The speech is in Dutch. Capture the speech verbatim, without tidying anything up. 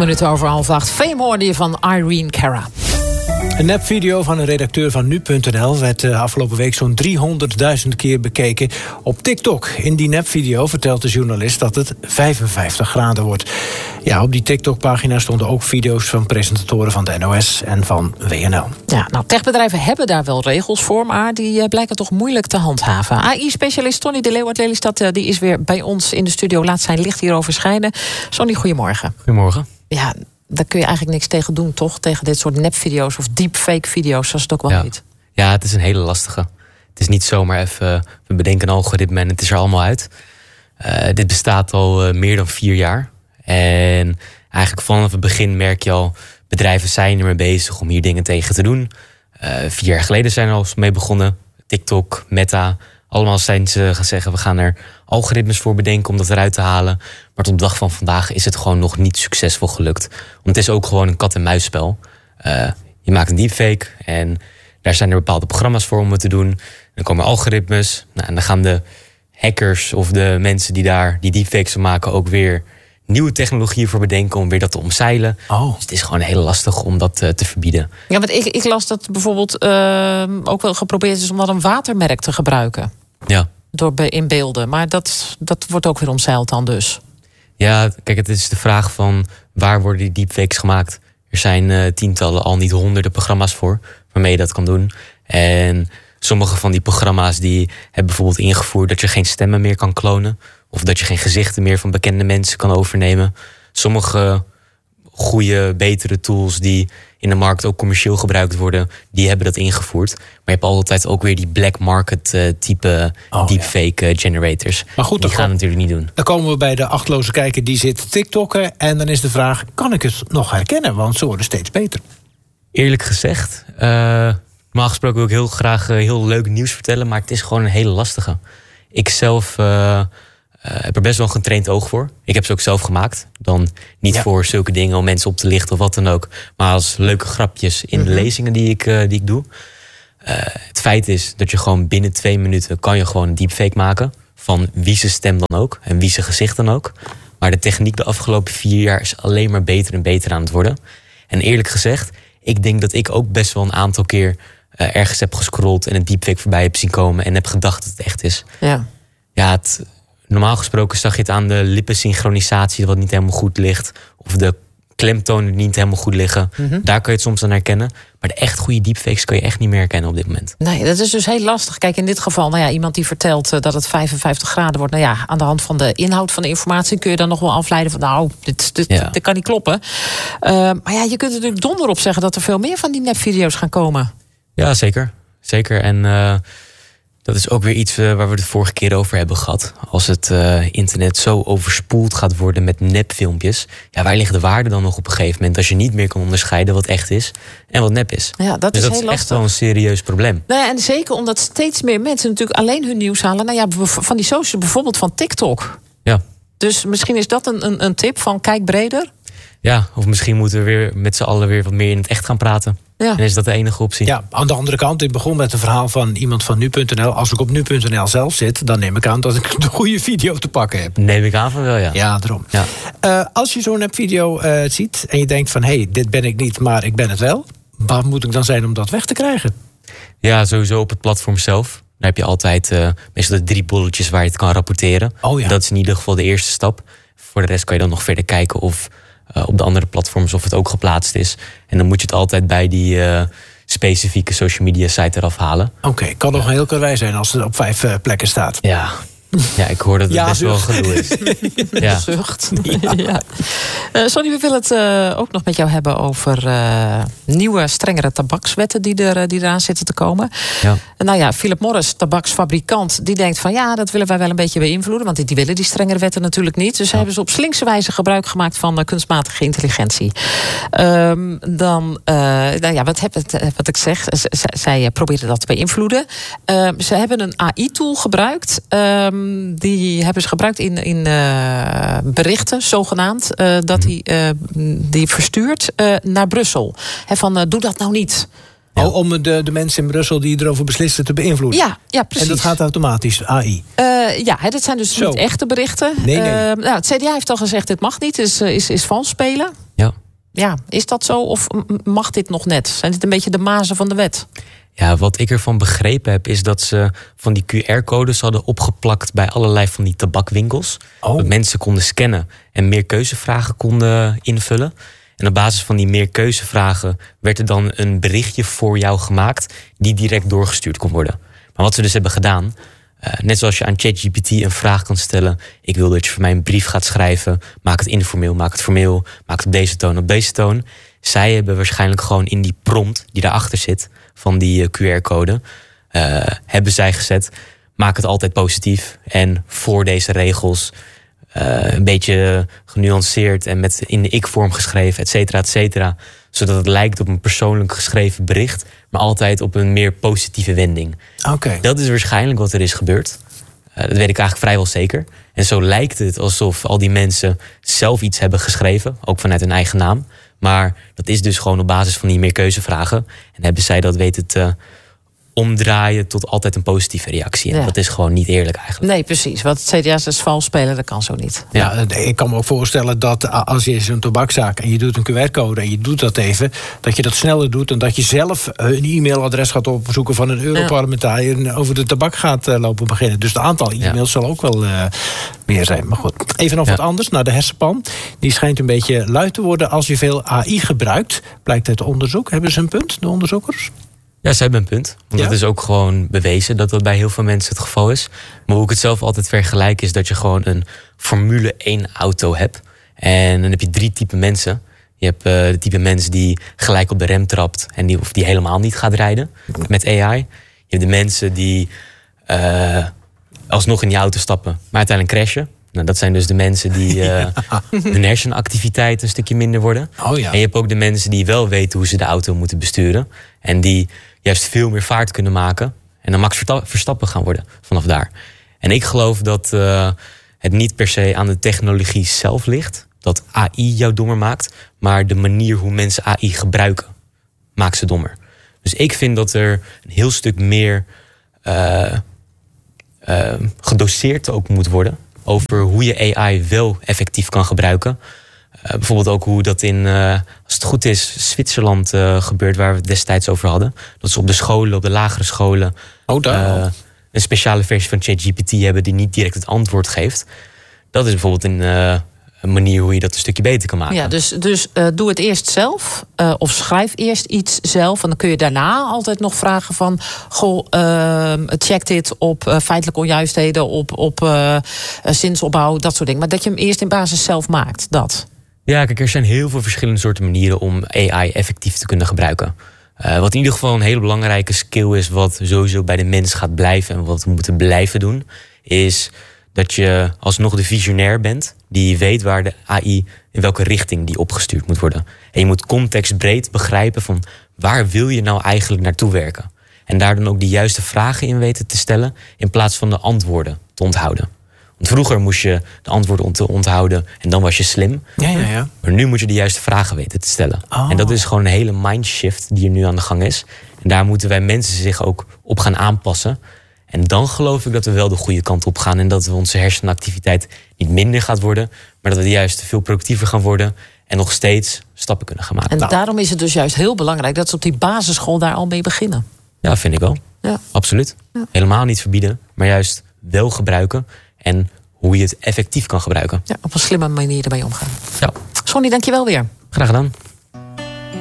minuten over half acht. Fame hoorde je van Irene Cara. Een nepvideo van een redacteur van nu punt n l werd uh, afgelopen week zo'n driehonderdduizend keer bekeken op TikTok. In die nepvideo vertelt de journalist dat het vijfenvijftig graden wordt. Ja, op die TikTok-pagina stonden ook video's van presentatoren van de N O S en van W N L. Ja, nou, techbedrijven hebben daar wel regels voor, maar die uh, blijken toch moeilijk te handhaven. A I-specialist Sonny de Leeuw uit Lelystad, uh, die is weer bij ons in de studio. Laat zijn licht hierover schijnen. Sonny, goedemorgen. Goedemorgen. Ja, daar kun je eigenlijk niks tegen doen, toch? Tegen dit soort nepvideo's of deepfake-video's, zoals het ook wel ja. heet. Ja, het is een hele lastige. Het is niet zomaar even, we bedenken een algoritme en het is er allemaal uit. Uh, dit bestaat al uh, meer dan vier jaar. En eigenlijk vanaf het begin merk je al, bedrijven zijn er mee bezig om hier dingen tegen te doen. Uh, vier jaar geleden zijn er al mee begonnen. TikTok, Meta, allemaal zijn ze gaan zeggen, we gaan er algoritmes voor bedenken om dat eruit te halen. Maar tot de dag van vandaag is het gewoon nog niet succesvol gelukt. Want het is ook gewoon een kat-en-muisspel. Uh, je maakt een deepfake en daar zijn er bepaalde programma's voor om het te doen. Dan komen algoritmes. Nou, en dan gaan de hackers of de mensen die daar die deepfakes maken ook weer nieuwe technologieën voor bedenken om weer dat te omzeilen. Oh. Dus het is gewoon heel lastig om dat uh, te verbieden. Ja, want ik, ik las dat bijvoorbeeld uh, ook wel geprobeerd is om dan een watermerk te gebruiken. Ja. Door in beelden. Maar dat, dat wordt ook weer omzeild dan dus. Ja, kijk, het is de vraag van waar worden die deepfakes gemaakt? Er zijn uh, tientallen, al niet honderden programma's voor waarmee je dat kan doen. En sommige van die programma's die hebben bijvoorbeeld ingevoerd dat je geen stemmen meer kan klonen. Of dat je geen gezichten meer van bekende mensen kan overnemen. Sommige goede, betere tools die in de markt ook commercieel gebruikt worden, die hebben dat ingevoerd. Maar je hebt altijd ook weer die black market uh, type oh, deepfake ja. generators. Maar goed, die gaan kom, natuurlijk niet doen. Dan komen we bij de achtloze kijker die zit te TikTokken. En dan is de vraag, kan ik het nog herkennen? Want ze worden steeds beter. Eerlijk gezegd, uh, normaal gesproken wil ik heel graag uh, heel leuk nieuws vertellen, maar het is gewoon een hele lastige. Ik zelf uh, Uh, heb er best wel een getraind oog voor. Ik heb ze ook zelf gemaakt. Dan niet ja. voor zulke dingen om mensen op te lichten of wat dan ook. Maar als leuke grapjes in mm-hmm. de lezingen die ik, uh, die ik doe. Uh, het feit is dat je gewoon binnen twee minuten kan je gewoon een deepfake maken. Van wie zijn stem dan ook. En wie zijn gezicht dan ook. Maar de techniek de afgelopen vier jaar is alleen maar beter en beter aan het worden. En eerlijk gezegd, ik denk dat ik ook best wel een aantal keer uh, ergens heb gescrolld en een deepfake voorbij heb zien komen. En heb gedacht dat het echt is. Ja, ja het... Normaal gesproken zag je het aan de lippensynchronisatie wat niet helemaal goed ligt. Of de klemtonen die niet helemaal goed liggen. Mm-hmm. Daar kan je het soms aan herkennen. Maar de echt goede deepfakes kan je echt niet meer herkennen op dit moment. Nee, dat is dus heel lastig. Kijk, in dit geval, nou ja, iemand die vertelt uh, dat het vijfenvijftig graden wordt. Nou ja, aan de hand van de inhoud van de informatie kun je dan nog wel afleiden van, nou, dit, dit, ja. dit kan niet kloppen. Uh, maar ja, je kunt er natuurlijk donder op zeggen dat er veel meer van die nepvideo's gaan komen. Ja, zeker. Zeker. En Uh, dat is ook weer iets uh, waar we de vorige keer over hebben gehad. Als het uh, internet zo overspoeld gaat worden met nepfilmpjes, ja, waar ligt de waarde dan nog op een gegeven moment als je niet meer kan onderscheiden wat echt is en wat nep is? Ja, dat dus is dat heel is echt lastig. wel een serieus probleem. Nou ja, en zeker omdat steeds meer mensen natuurlijk alleen hun nieuws halen. Nou ja, van die social, bijvoorbeeld van TikTok. Ja. Dus misschien is dat een, een, een tip van kijk breder. Ja, of misschien moeten we weer met z'n allen weer wat meer in het echt gaan praten. Ja. En is dat de enige optie? Ja, aan de andere kant, ik begon met een verhaal van iemand van nu punt n l. Als ik op nu punt n l zelf zit, dan neem ik aan dat ik de goede video te pakken heb. Neem ik aan van wel, ja. Ja, daarom. Ja. Uh, als je zo'n video uh, ziet en je denkt van, hé, hey, dit ben ik niet, maar ik ben het wel. Wat moet ik dan zijn om dat weg te krijgen? Ja, sowieso op het platform zelf. Daar heb je altijd uh, meestal de drie bolletjes waar je het kan rapporteren. Oh ja. Dat is in ieder geval de eerste stap. Voor de rest kan je dan nog verder kijken of uh, op de andere platforms of het ook geplaatst is. En dan moet je het altijd bij die Uh, specifieke social media site eraf halen. Oké, okay, kan nog een heel karwei zijn als het op vijf uh, plekken staat. Ja. Ja, ik hoor dat het ja, best zucht. wel gedoe is. Ja. Zucht. Ja. Ja. Uh, Sonny, we willen het uh, ook nog met jou hebben over uh, nieuwe, strengere tabakswetten die, er, die eraan zitten te komen. Ja. Nou ja, Philip Morris, tabaksfabrikant, die denkt van ja, dat willen wij wel een beetje beïnvloeden. Want die, die willen die strengere wetten natuurlijk niet. Dus ja. hebben ze op slinkse wijze gebruik gemaakt van uh, kunstmatige intelligentie. Um, dan, uh, nou ja, wat, heb het, wat ik zeg, z- z- zij proberen dat te beïnvloeden. Uh, ze hebben een A I-tool gebruikt. Um, Die hebben ze gebruikt in, in uh, berichten, zogenaamd. Uh, dat hij uh, die verstuurt uh, naar Brussel. He, van, uh, doe dat nou niet. Ja. Oh, om de, de mensen in Brussel die erover beslissen te beïnvloeden? Ja, ja, precies. En dat gaat automatisch, A I? Uh, ja, dat zijn dus Zo. niet echte berichten. Nee, nee. Uh, nou, het C D A heeft al gezegd, dit mag niet, is, is, is vals spelen. Ja. Ja, is dat zo of mag dit nog net? Zijn dit een beetje de mazen van de wet? Ja, wat ik ervan begrepen heb, is dat ze van die Q R-codes hadden opgeplakt bij allerlei van die tabakwinkels. Oh. Dat mensen konden scannen en meer keuzevragen konden invullen. En op basis van die meer keuzevragen werd er dan een berichtje voor jou gemaakt die direct doorgestuurd kon worden. Maar wat ze dus hebben gedaan, uh, net zoals je aan ChatGPT een vraag kan stellen, ik wil dat je voor mij een brief gaat schrijven, maak het informeel, maak het formeel, maak het op deze toon, op deze toon. Zij hebben waarschijnlijk gewoon in die prompt die daarachter zit van die Q R-code, uh, hebben zij gezet, maak het altijd positief en voor deze regels uh, een beetje genuanceerd en met in de ik-vorm geschreven, et cetera, et cetera. Zodat het lijkt op een persoonlijk geschreven bericht, maar altijd op een meer positieve wending. Okay. Dat is waarschijnlijk wat er is gebeurd. Uh, dat weet ik eigenlijk vrijwel zeker. En zo lijkt het alsof al die mensen zelf iets hebben geschreven, ook vanuit hun eigen naam. Maar dat is dus gewoon op basis van die meer keuzevragen. En hebben zij dat weten te omdraaien tot altijd een positieve reactie. En ja. dat is gewoon niet eerlijk eigenlijk. Nee, precies. Want het C D A is vals spelen, dat kan zo niet. Ja, ja, ik kan me ook voorstellen dat als je zo'n tabakzaak en je doet een Q R-code en je doet dat even, dat je dat sneller doet dan dat je zelf een e-mailadres gaat opzoeken van een Europarlementariër en over de tabak gaat lopen beginnen. Dus het aantal e-mails ja. zal ook wel uh, meer zijn. Maar goed, even nog ja. wat anders. Naar de hersenpan. Die schijnt een beetje lui te worden als je veel A I gebruikt. Blijkt uit onderzoek. Hebben ze een punt, de onderzoekers? Ja, ze hebben een punt. Want ja? dat is ook gewoon bewezen dat dat bij heel veel mensen het geval is. Maar hoe ik het zelf altijd vergelijk is dat je gewoon een Formule één auto hebt. En dan heb je drie typen mensen. Je hebt uh, de type mens die gelijk op de rem trapt en die, of die helemaal niet gaat rijden met A I. Je hebt de mensen die uh, alsnog in die auto stappen, maar uiteindelijk crashen. Nou, dat zijn dus de mensen die uh, ja. hun hersenactiviteit een stukje minder worden. Oh ja. En je hebt ook de mensen die wel weten hoe ze de auto moeten besturen. En die juist veel meer vaart kunnen maken. En dan Max Verstappen gaan worden vanaf daar. En ik geloof dat uh, het niet per se aan de technologie zelf ligt. Dat A I jou dommer maakt. Maar de manier hoe mensen A I gebruiken maakt ze dommer. Dus ik vind dat er een heel stuk meer uh, uh, gedoseerd ook moet worden over hoe je A I wel effectief kan gebruiken. Uh, bijvoorbeeld ook hoe dat in, uh, als het goed is, Zwitserland uh, gebeurt, waar we het destijds over hadden. Dat ze op de scholen, op de lagere scholen, oh, daar uh, een speciale versie van ChatGPT hebben die niet direct het antwoord geeft. Dat is bijvoorbeeld een, uh, een manier hoe je dat een stukje beter kan maken. Ja, dus, dus uh, doe het eerst zelf. Uh, of schrijf eerst iets zelf. En dan kun je daarna altijd nog vragen van, goh, uh, check dit op uh, feitelijke onjuistheden, op, op uh, zinsopbouw, dat soort dingen. Maar dat je hem eerst in basis zelf maakt, dat. Ja, kijk, er zijn heel veel verschillende soorten manieren om A I effectief te kunnen gebruiken. Uh, wat in ieder geval een hele belangrijke skill is, wat sowieso bij de mens gaat blijven en wat we moeten blijven doen, is dat je alsnog de visionair bent, die weet waar de A I, in welke richting die opgestuurd moet worden. En je moet contextbreed begrijpen van waar wil je nou eigenlijk naartoe werken. En daar dan ook de juiste vragen in weten te stellen, in plaats van de antwoorden te onthouden. Want vroeger moest je de antwoorden onthouden en dan was je slim. Ja, ja, ja. Maar nu moet je de juiste vragen weten te stellen. Oh. En dat is gewoon een hele mindshift die er nu aan de gang is. En daar moeten wij mensen zich ook op gaan aanpassen. En dan geloof ik dat we wel de goede kant op gaan. En dat we onze hersenactiviteit niet minder gaat worden, maar dat we juist veel productiever gaan worden en nog steeds stappen kunnen gaan maken. En nou. daarom is het dus juist heel belangrijk dat ze op die basisschool daar al mee beginnen. Ja, vind ik wel. Ja. Absoluut. Ja. Helemaal niet verbieden, maar juist wel gebruiken. En hoe je het effectief kan gebruiken. Ja, op een slimme manier ermee omgaan. Ja. Sonny, dank je wel weer. Graag gedaan.